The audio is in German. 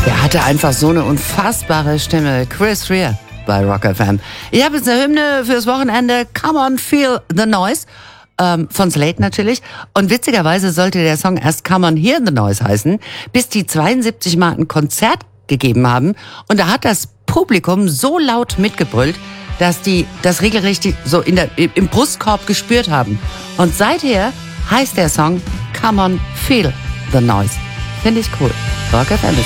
Er hatte einfach so eine unfassbare Stimme. Chris Rea bei Rock FM. Ich habe jetzt eine Hymne fürs Wochenende. Come on, feel the noise. Von Slate natürlich. Und witzigerweise sollte der Song erst Come on, hear the noise heißen, bis die 72 Mal ein Konzert gegeben haben. Und da hat das Publikum so laut mitgebrüllt, dass die das regelrecht so im Brustkorb gespürt haben. Und seither heißt der Song Come on, feel the noise. Finde ich cool. Rock FM ist